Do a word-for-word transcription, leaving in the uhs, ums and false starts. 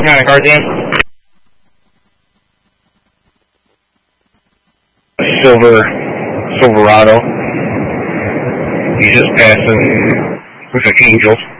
What kind of car, Dan? A silver Silverado. He's just passing. Looks like Angels.